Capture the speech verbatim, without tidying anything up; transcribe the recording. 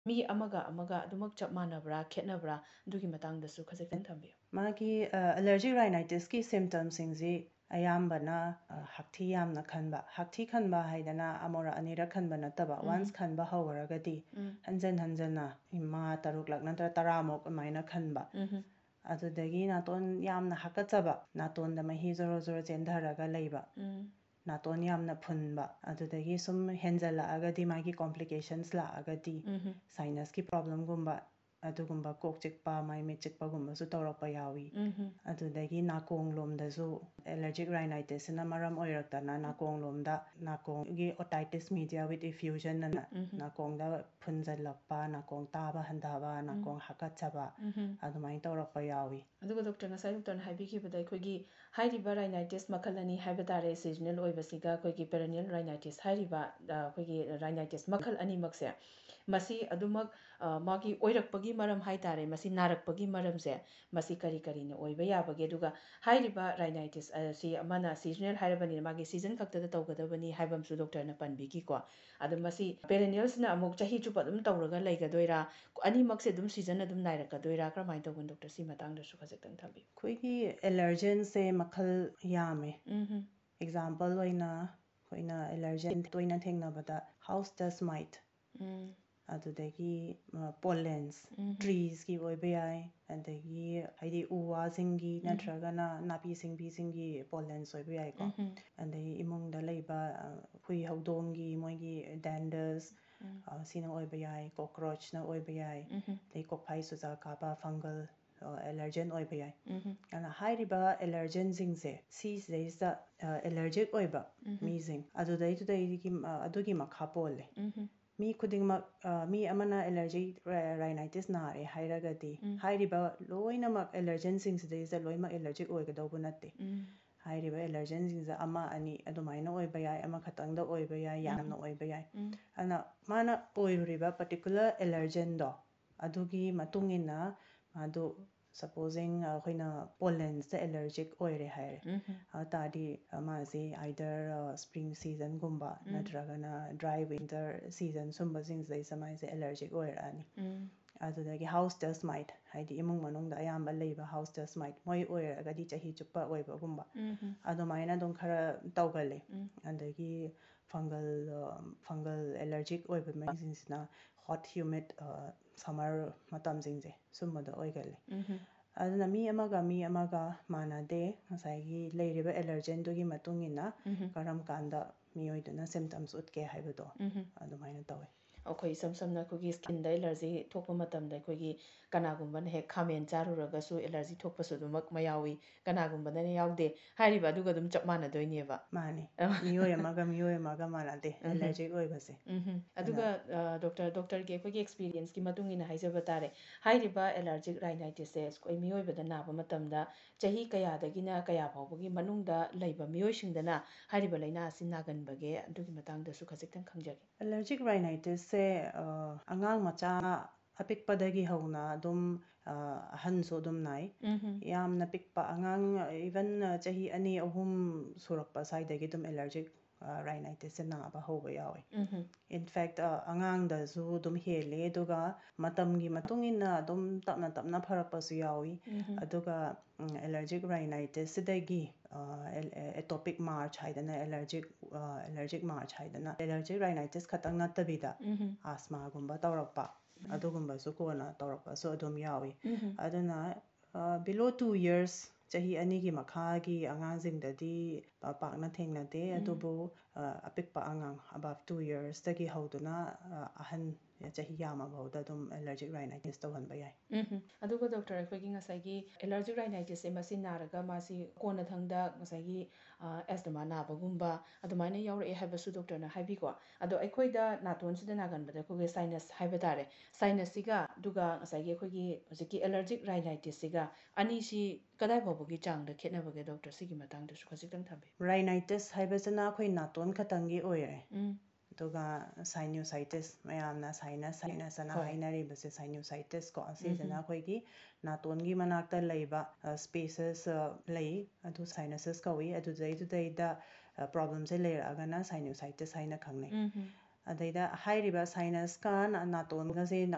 ꯃꯤ ꯑꯃꯒ ꯑꯃꯒ ꯑꯗꯨꯃꯛ ꯆꯞ ꯃꯥꯟꯅꯕ꯭ꯔꯥ ꯈꯦꯠꯅꯕ꯭ꯔꯥ ꯑꯗꯨꯒꯤ ꯃꯇꯥꯡꯗꯁꯨ ꯈꯖꯤꯛꯇꯪ ꯊꯝꯕꯤꯌꯨ ꯃꯥꯒꯤ ꯑꯦꯂꯔꯖꯤꯛ ꯔꯥꯏꯅꯥꯏꯇꯤꯁꯀꯤ ꯁꯤꯝꯇꯝꯁꯤꯡꯁꯤ ꯑꯌꯥꯝꯕꯅ ꯍꯥꯛꯊꯤ ꯌꯥꯝꯅ ꯈꯟꯕ ꯍꯥꯛꯊꯤ ꯈꯟꯕ ꯍꯥꯏꯗꯅ ꯑꯃꯨꯔꯛ ꯑꯅꯤꯔꯛ ꯈꯟꯕ ꯅꯠꯇꯕ ꯋꯥꯟꯁ ꯈꯟꯕ ꯍꯧꯔꯒꯗꯤ ꯍꯟꯖꯟ ꯍꯟꯖꯟꯅ ꯃꯉꯥ ꯇꯔꯨꯛꯂꯛ ꯅꯠꯇ꯭ꯔꯒ ꯇꯔꯥꯃꯨꯛ ꯑꯗꯨꯃꯥꯏꯅ ꯈꯟꯕ ꯑꯗꯨꯗꯒꯤ ꯅꯥꯇꯣꯟ ꯌꯥꯝꯅ ꯍꯥꯀꯠꯆꯕ ꯅꯥꯇꯣꯟꯗ ꯃꯍꯤ ꯖꯣꯔꯣ ꯖꯣꯔꯣ ꯆꯦꯟꯊꯔꯒ ꯂꯩꯕ ꯅꯥꯇꯣꯟ ꯌꯥꯝꯅ ꯐꯨꯟꯕ ꯑꯗꯨꯗꯒꯤ ꯁꯨꯝ ꯍꯦꯟꯖꯜꯂꯛꯑꯒꯗꯤ ꯃꯥꯒꯤ ꯀꯣꯝꯄ꯭ꯂꯤꯀꯦꯁꯟꯁ ꯂꯥꯛꯑꯒꯗꯤ ꯁꯥꯏꯅꯁꯀꯤ ꯄ꯭ꯔꯣꯕ꯭ꯂꯦꯝꯒꯨꯝꯕ ꯑꯗꯨꯒꯨꯝꯕ ꯀꯣꯛ ꯆꯤꯛꯄ ꯃꯥꯏ ꯃꯤꯠ ꯆꯤꯛꯄꯒꯨꯝꯕꯁꯨ ꯇꯧꯔꯛꯄ ꯌꯥꯎꯏ ꯑꯗꯨꯗꯒꯤ ꯅꯥꯀꯣꯡꯂꯣꯝꯗꯁꯨ ꯑꯦꯂꯔꯖꯤꯛ ꯔꯥꯏꯅꯥꯏꯇꯤꯁꯅ ꯃꯔꯝ ꯑꯣꯏꯔꯛꯇꯅ ꯅꯥꯀꯣꯡꯂꯣꯝꯗ ꯅꯥꯀꯣꯡꯒꯤ ꯑꯣꯇꯥꯏꯇꯤꯁ ꯃꯤꯗꯤꯌꯥ ꯋꯤꯠ ꯏꯐ꯭ꯌꯨꯖꯟ ꯑꯅ ꯅꯥꯀꯣꯡꯗ ꯐꯨꯟꯖꯜꯂꯛꯄ ꯅꯥꯀꯣꯡ ꯇꯥꯕ ꯍꯟꯊꯕ ꯅꯥꯀꯣꯡ ꯍꯥꯀꯠꯆꯕ ꯑꯗꯨꯃꯥꯏꯅ ꯇꯧꯔꯛꯄ ꯌꯥꯎꯏ ꯑꯗꯨꯒ ꯗꯣꯛꯇꯔ ꯉꯁꯥꯏ ꯗꯣꯛꯇꯔꯅ ꯍꯥꯏꯕꯤꯈꯤꯕꯗ ꯑꯩꯈꯣꯏꯒꯤ ꯍꯥꯏꯔꯤꯕ ꯔꯥꯏꯅꯥꯏꯇꯤꯁ ꯃꯈꯜ ꯑꯅꯤ ꯍꯥꯏꯕ ꯇꯥꯔꯦ ꯁꯤꯖꯅꯦꯜ ꯑꯣꯏꯕꯁꯤꯒ ꯑꯩꯈꯣꯏꯒꯤ ꯄꯦꯔꯦꯅꯤꯌꯦꯜ ꯔꯥꯏꯅꯥꯏꯇꯤꯁ ꯍꯥꯏꯔꯤꯕ ꯑꯩꯈꯣꯏꯒꯤ ꯔꯥꯏꯅꯥꯏꯇꯤꯁ ꯃꯈꯜ ꯑꯅꯤꯃꯛꯁꯦ ꯃꯁꯤ ꯑꯗꯨꯃꯛ ꯃꯥꯒꯤ ꯑꯣꯏꯔꯛꯄꯒꯤ ꯃꯔꯝ ꯍꯥꯏꯇꯥꯔꯦ ꯃꯁꯤ ꯅꯥꯔꯛꯄꯒꯤ ꯃꯔꯝꯁꯦ ꯃꯁꯤ ꯀꯔꯤ ꯀꯔꯤꯅ ꯑꯣꯏꯕ ꯌꯥꯕꯒꯦ ꯑꯗꯨꯒ ꯍꯥꯏꯔꯤꯕ ꯔꯥꯏꯅꯥꯏꯇꯤꯁ ꯑꯁꯤ ꯑꯃꯅ ꯁꯤꯖꯅꯦꯜ ꯍꯥꯏꯔꯕꯅꯤꯅ ꯃꯥꯒꯤ ꯁꯤꯖꯟ ꯈꯛꯇꯗ ꯇꯧꯒꯗꯕꯅꯤ ꯍꯥꯏꯕ ꯑꯃꯁꯨ ꯗꯣꯛꯇꯔꯅ ꯄꯟꯕꯤꯈꯤꯀꯣ ꯑꯗꯣ ꯃꯁꯤ ꯄꯦꯔꯦꯅꯤꯌꯦꯜꯁꯤꯅ ꯑꯃꯨꯛ ꯆꯍꯤ ꯆꯨꯞꯄ ꯑꯗꯨꯝ ꯇꯧꯔꯒ ꯂꯩꯒꯗꯣꯏꯔꯥ ꯑꯅꯤꯃꯛꯁꯦ ꯑꯗꯨꯝ ꯁꯤꯖꯟ ꯑꯗꯨꯝ ꯅꯥꯏꯔꯛꯀꯗꯣꯏꯔꯥ ꯀꯔꯝꯍꯥꯏꯅ ꯇꯧꯒꯅꯤ ꯗꯣꯛꯇꯔ ꯁꯤ ꯃꯇꯥꯡꯗꯁꯨ ꯈꯖꯤꯛꯇꯪ ꯊꯝꯕꯤꯌꯨ ꯑꯩꯈꯣꯏꯒꯤ ꯑꯦꯂꯔꯖꯦꯟꯁꯦ ꯃꯈꯜ ꯌꯥꯝꯃꯦ ꯑꯦꯛꯖꯥꯝꯄꯜ ꯑꯣꯏꯅ ꯑꯩꯈꯣꯏꯅ ꯑꯦꯂꯔꯖꯦꯟ ꯇꯣꯏꯅ ꯊꯦꯡꯅꯕꯗ ꯍꯥꯎꯁ ꯗꯁ ꯃꯥꯏꯠ ꯑꯗꯨꯗꯒꯤ ꯄꯣꯂꯦꯟꯁ ꯇ꯭ꯔꯤꯁꯀꯤ ꯑꯣꯏꯕ ꯌꯥꯏ ꯑꯗꯒꯤ ꯍꯥꯏꯗꯤ ꯎ ꯋꯥꯁꯤꯡꯒꯤ ꯅꯠꯇ꯭ꯔꯒꯅ ꯅꯥꯄꯤ ꯁꯤꯡꯕꯤꯁꯤꯡꯒꯤ ꯄꯣꯂꯦꯟꯁ ꯑꯣꯏꯕ ꯌꯥꯏꯀꯣ ꯑꯗꯩ ꯏꯃꯨꯡꯗ ꯂꯩꯕ ꯍꯨꯏ ꯍꯧꯗꯣꯡꯒꯤ ꯃꯣꯏꯒꯤ ꯗꯦꯟꯗꯁ ꯁꯤꯅ ꯑꯣꯏꯕ ꯌꯥꯏ ꯀꯣꯀ꯭ꯔꯣꯆꯅ ꯑꯣꯏꯕ ꯌꯥꯏ ꯑꯗꯩ ꯀꯣꯛꯐꯥꯏ ꯆꯨꯖꯥꯛ ꯀꯥꯕ ꯐꯪꯒꯜ ꯑꯦꯂꯔꯖꯦꯟ ꯑꯣꯏꯕ ꯌꯥꯏ ꯑꯗꯨꯅ ꯍꯥꯏꯔꯤꯕ ꯑꯦꯂꯔꯖꯦꯟꯁꯤꯡꯁꯦ ꯁꯤꯁꯤꯗꯩꯁꯤꯗ ꯑꯦꯂꯔꯖꯤꯛ ꯑꯣꯏꯕ ꯃꯤꯁꯤꯡ ꯑꯗꯨꯗꯩꯗꯨꯗꯩꯒꯤ ꯑꯗꯨꯒꯤ ꯃꯈꯥ ꯄꯣꯜꯂꯦ ꯃꯤ ꯈꯨꯗꯤꯡꯃꯛ ꯃꯤ ꯑꯃꯅ ꯑꯦꯂꯔꯖꯤ ꯔꯥꯏꯅꯥꯏꯇꯤꯁ ꯅꯥꯔꯦ ꯍꯥꯏꯔꯒꯗꯤ ꯍꯥꯏꯔꯤꯕ ꯂꯣꯏꯅꯃꯛ ꯑꯦꯂꯔꯖꯦꯟꯁꯤꯡꯁꯤꯗꯩꯁꯤꯗ ꯂꯣꯏꯅꯃꯛ ꯑꯦꯂꯔꯖꯤꯛ ꯑꯣꯏꯒꯗꯧꯕ ꯅꯠꯇꯦ ꯍꯥꯏꯔꯤꯕ ꯑꯦꯂꯔꯖꯦꯟꯁꯤꯡꯁꯦ ꯑꯃ ꯑꯅꯤ ꯑꯗꯨꯃꯥꯏꯅ ꯑꯣꯏꯕ ꯌꯥꯏ ꯑꯃꯈꯛꯇꯪꯗ ꯑꯣꯏꯕ ꯌꯥꯏ ꯌꯥꯝꯅ ꯑꯣꯏꯕ ꯌꯥꯏ ꯑꯗꯨꯅ ꯃꯥꯅ ꯑꯣꯏꯔꯨꯔꯤꯕ ꯄꯔꯇꯤꯀꯨꯂꯔ ꯑꯦꯂꯔꯖꯦꯟꯗꯣ ꯑꯗꯨꯒꯤ ꯃꯇꯨꯡ ꯏꯟꯅ ꯃꯥꯗꯨ ꯁꯄꯣꯖꯤꯡ ꯑꯩꯈꯣꯏꯅ ꯄꯣꯂꯦꯟꯁꯇ ꯑꯦꯂꯔꯖꯤꯛ ꯑꯣꯏꯔꯦ ꯍꯥꯏꯔꯦ ꯑꯗꯨ ꯇꯥꯔꯗꯤ ꯃꯥꯁꯤ ꯑꯥꯏꯗꯔ ꯁ꯭ꯄ꯭ꯔꯤꯡ ꯁꯤꯖꯟꯒꯨꯝꯕ ꯅꯠꯇ꯭ꯔꯒꯅ ꯗ꯭ꯔꯥꯏ ꯋꯤꯟꯇꯔ ꯁꯤꯖꯟ ꯁꯨꯝꯕꯁꯤꯡꯁꯤꯗꯩꯁꯤꯗ ꯃꯥꯏꯁꯦ ꯑꯦꯂꯔꯖꯤꯛ ꯑꯣꯏꯔꯛꯑꯅꯤ ꯑꯗꯨꯗꯒꯤ ꯍꯥꯎꯁ ꯗꯁ ꯃꯥꯏꯠ ꯍꯥꯏꯗꯤ ꯏꯃꯨꯡ ꯃꯅꯨꯡꯗ ꯑꯌꯥꯝꯕ ꯂꯩꯕ ꯍꯥꯎꯁ ꯗꯁ ꯃꯥꯏꯠ ꯃꯣꯏ ꯑꯣꯏꯔꯒꯗꯤ ꯆꯍꯤ ꯆꯨꯞꯄ ꯑꯣꯏꯕꯒꯨꯝꯕ ꯑꯗꯨꯃꯥꯏꯅ ꯑꯗꯨꯝ ꯈꯔ ꯇꯧꯒꯜꯂꯤ ꯑꯗꯒꯤ ꯐꯪꯒꯜ ꯐꯪꯒꯜ ꯑꯦꯂꯔꯖꯤꯛ ꯑꯣꯏꯕ ꯃꯤꯁꯤꯡꯁꯤꯅ ꯍꯣꯠ ꯍ꯭ꯌꯨꯃꯤꯠ ꯁꯝꯃꯔ ꯃꯇꯝꯁꯤꯡꯁꯦ ꯁꯨꯝꯕꯗ ꯑꯣꯏꯒꯜꯂꯤ ꯑꯗꯨꯅ ꯃꯤ ꯑꯃꯒ ꯃꯤ ꯑꯃꯒ ꯃꯥꯟꯅꯗꯦ ꯉꯁꯥꯏꯒꯤ ꯂꯩꯔꯤꯕ ꯑꯦꯂꯔꯖꯦꯟꯗꯨꯒꯤ ꯃꯇꯨꯡ ꯏꯟꯅ ꯀꯔꯝ ꯀꯥꯟꯗ ꯃꯤꯑꯣꯏꯗꯨꯅ ꯁꯤꯝꯇꯝꯁ ꯎꯠꯀꯦ ꯍꯥꯏꯕꯗꯣ ꯑꯗꯨꯃꯥꯏꯅ ꯇꯧꯋꯤ ꯑꯩꯈꯣꯏ ꯏꯁꯝ ꯁꯝꯅ ꯑꯩꯈꯣꯏꯒꯤ ꯁ꯭ꯀꯤꯟꯗ ꯑꯦꯂꯔꯖꯤ ꯊꯣꯛꯄ ꯃꯇꯝꯗ ꯑꯩꯈꯣꯏꯒꯤ ꯀꯅꯥꯒꯨꯝꯕꯅ ꯍꯦꯛ ꯈꯥꯃꯦꯟ ꯆꯥꯔꯨꯔꯒꯁꯨ ꯑꯦꯂꯔꯖꯤ ꯊꯣꯛꯄꯁꯨ ꯑꯗꯨꯃꯛ ꯃꯌꯥꯎꯏ ꯀꯅꯥꯒꯨꯝꯕꯗꯅ ꯌꯥꯎꯗꯦ ꯍꯥꯏꯔꯤꯕ ꯑꯗꯨꯒ ꯑꯗꯨꯝ ꯆꯞ ꯃꯥꯟꯅꯗꯣꯏꯅꯦꯕ ꯃꯥꯅꯤ ꯃꯤꯑꯣꯏ ꯑꯃꯒ ꯃꯤꯑꯣꯏ ꯑꯃꯒ ꯃꯥꯟꯅꯗꯦ ꯑꯦꯂꯔꯖꯤꯛ ꯑꯣꯏꯕꯁꯦ ꯑꯗꯨꯒ ꯗꯣꯛꯇꯔ ꯗꯣꯛꯇꯔꯒꯤ ꯑꯩꯈꯣꯏꯒꯤ ꯑꯦꯛꯁꯄꯤꯔꯤꯌꯦꯟꯁꯀꯤ ꯃꯇꯨꯡ ꯏꯟꯅ ꯍꯥꯏꯖꯕ ꯇꯥꯔꯦ ꯍꯥꯏꯔꯤꯕ ꯑꯦꯂꯔꯖꯤꯛ ꯔꯥꯏꯅꯥꯏꯇꯤꯁꯁꯦ ꯑꯩꯈꯣꯏ ꯃꯤꯑꯣꯏꯕꯗ ꯅꯥꯕ ꯃꯇꯝꯗ ꯆꯍꯤ ꯀꯌꯥꯗꯒꯤꯅ ꯀꯌా ꯐꯥꯎꯕꯒꯤ ꯃꯅꯨꯡꯗ ꯂꯩꯕ ꯃꯤꯑꯣꯏꯁꯤꯡꯗꯅ ꯍꯥꯏꯔꯤꯕ ꯂꯥꯏꯅꯥ ꯑꯁꯤ ꯅꯥꯒꯟꯕꯒꯦ ꯑꯗꯨꯒꯤ ꯃꯇꯥꯡꯗꯁꯨ ꯈꯖꯤꯛꯇꯪ ꯈꯪꯖꯒꯦ ꯑꯦꯂꯔꯖꯤꯛ ꯔꯥꯏꯅꯥꯏꯇꯤꯁꯁꯦ ꯑꯉꯥꯡ ꯃꯆꯥ ꯑꯄꯤꯛꯄꯗꯒꯤ ꯍꯧꯅ ꯑꯗꯨꯝ ꯑꯍꯟꯁꯨ ꯑꯗꯨꯝ ꯅꯥꯏ ꯌꯥꯝꯅ ꯄꯤꯛꯄ ꯑꯉꯥꯡ ꯏꯚꯟ ꯆꯍꯤ ꯑꯅꯤ ꯑꯍꯨꯝ ꯁꯨꯔꯛꯄ ꯁ꯭ꯋꯥꯏꯗꯒꯤ ꯑꯗꯨꯝ ꯑꯦꯂꯔꯖꯤꯛ ꯔꯥꯏꯅꯥꯏꯇꯤꯁꯁꯦ ꯅꯥꯕ ꯍꯧꯕ ꯌꯥꯎꯋꯤ ꯏꯟꯐꯦꯛ ꯑꯉꯥꯡꯗꯁꯨ ꯑꯗꯨꯝ ꯍꯦꯜꯂꯦ ꯑꯗꯨꯒ ꯃꯇꯝꯒꯤ ꯃꯇꯨꯡ ꯏꯟꯅ ꯑꯗꯨꯝ ꯇꯞꯅ ꯇꯞꯅ ꯐꯔꯛꯄꯁꯨ ꯌꯥꯎꯋꯤ ꯑꯗꯨꯒ ꯑꯦꯂꯔꯖꯤꯛ ꯔꯥꯏꯅꯥꯏꯇꯤꯁꯁꯤꯗꯒꯤ ꯑꯦꯇꯣꯄꯤꯛ ꯃꯥꯔꯆ ꯍꯥꯏꯗꯅ ꯑꯦꯂꯔꯖꯤꯛ ꯑꯦꯂꯔꯖꯤꯛ ꯃꯥꯔꯆ ꯍꯥꯏꯗꯅ ꯑꯦꯂꯔꯖꯤꯛ ꯔꯥꯏꯅꯥꯏꯇꯤꯁ ꯈꯛꯇꯪ ꯅꯠꯇꯕꯤꯗ ꯑꯥꯁꯃꯥꯒꯨꯝꯕ ꯇꯧꯔꯛꯄ ꯑꯗꯨꯒꯨꯝꯕꯁꯨ ꯀꯣꯟꯅ ꯇꯧꯔꯛꯄꯁꯨ ꯑꯗꯨꯝ ꯌꯥꯎꯋꯤ ꯑꯗꯨꯅ ꯕꯤꯂꯣ ꯇꯨ ꯌꯔꯁ ꯆꯍꯤ ꯑꯅꯤꯒꯤ ꯃꯈꯥꯒꯤ ꯑꯉꯥꯡꯁꯤꯡꯗꯗꯤ ꯄꯥꯛꯅ ꯊꯦꯡꯅꯗꯦ ꯑꯗꯨꯕꯨ ꯑꯄꯤꯛꯄ ꯑꯉꯥꯡ ꯑꯕꯞ ꯇꯨ ꯌꯔꯁꯇꯒꯤ ꯍꯧꯗꯨꯅ ꯑꯍꯟ ꯆꯍꯤ ꯌꯥꯝꯃꯐꯥꯎꯗ ꯑꯗꯨꯝ ꯑꯦꯂꯔꯖꯤꯛ ꯔꯥꯏꯅꯥꯏꯇꯤꯁ ꯇꯧꯍꯟꯕ ꯌꯥꯏ ꯑꯗꯨꯒ ꯗꯣꯛꯇꯔ ꯑꯩꯈꯣꯏꯒꯤ ꯉꯁꯥꯏꯒꯤ ꯑꯦꯂꯔꯖꯤꯛ ꯔꯥꯏꯅꯥꯏꯇꯤꯁꯁꯦ ꯃꯁꯤ ꯅꯥꯔꯒ ꯃꯥꯁꯤ ꯀꯣꯟꯅꯊꯪꯗ ꯉꯁꯥꯏꯒꯤ ꯑꯦꯁꯇꯃꯥ ꯅꯥꯕꯒꯨꯝꯕ ꯑꯗꯨꯃꯥꯏꯅ ꯌꯥꯎꯔꯛꯑꯦ ꯍꯥꯏꯕꯁꯨ ꯗꯣꯛꯇꯔꯅ ꯍꯥꯏꯕꯤꯀꯣ ꯑꯗꯣ ꯑꯩꯈꯣꯏꯗ ꯅꯥꯇꯣꯟꯁꯤꯗ ꯅꯥꯒꯟꯕꯗ ꯑꯩꯈꯣꯏꯒꯤ ꯁꯥꯏꯅꯁ ꯍꯥꯏꯕ ꯇꯥꯔꯦ ꯁꯥꯏꯅꯁꯁꯤꯒ ꯑꯗꯨꯒ ꯉꯁꯥꯏꯒꯤ ꯑꯩꯈꯣꯏꯒꯤ ꯍꯧꯖꯤꯛꯀꯤ ꯑꯦꯂꯔꯖꯤꯛ ꯔꯥꯏꯅꯥꯏꯇꯤꯁꯁꯤꯒ ꯑꯅꯤꯁꯤ ꯀꯗꯥꯏ ꯐꯥꯎꯕꯒꯤ ꯆꯥꯡꯗ ꯈꯦꯠꯅꯕꯒꯦ ꯗꯣꯛꯇꯔ ꯁꯤꯒꯤ ꯃꯇꯥꯡꯗꯁꯨ ꯈꯖꯤꯛꯇꯪ ꯊꯝꯕꯤꯌꯨ ꯔꯥꯏꯅꯥꯏꯇꯤꯁ ꯍꯥꯏꯕꯁꯤꯅ ꯑꯩꯈꯣꯏ ꯅꯥꯇꯣꯟ ꯈꯛꯇꯪꯒꯤ ꯑꯣꯏꯔꯦ ꯑꯗꯨꯒ ꯁꯥꯏꯅ꯭ꯌꯨꯁꯥꯏꯇꯤꯁ ꯃꯌꯥꯝꯅ ꯁꯥꯏꯅꯁ ꯁꯥꯏꯅꯁ ꯑꯅ ꯍꯥꯏꯅꯔꯤꯕꯁꯦ ꯁꯥꯏꯅ꯭ꯌꯨꯁꯥꯏꯇꯤꯁ ꯀꯣ ꯑꯁꯤꯁꯤꯅ ꯑꯩꯈꯣꯏꯒꯤ ꯅꯥꯇꯣꯟꯒꯤ ꯃꯅꯥꯛꯇ ꯂꯩꯕ ꯁ꯭ꯄꯦꯁꯦꯁ ꯂꯩ ꯑꯗꯨ ꯁꯥꯏꯅꯁꯁ ꯀꯧꯏ ꯑꯗꯨꯗꯩꯗꯨꯗꯩꯗ ꯄ꯭ꯔꯣꯕ꯭ꯂꯦꯝꯁꯦ ꯂꯩꯔꯛꯑꯒꯅ ꯁꯥꯏꯅ꯭ꯌꯨꯁꯥꯏꯇꯤꯁ ꯍꯥꯏꯅ ꯈꯪꯅꯩ ꯑꯗꯩꯗ ꯍꯥꯏꯔꯤꯕ ꯁꯥꯏꯅꯁꯀ ꯅꯥꯇꯣꯟꯒꯁꯦ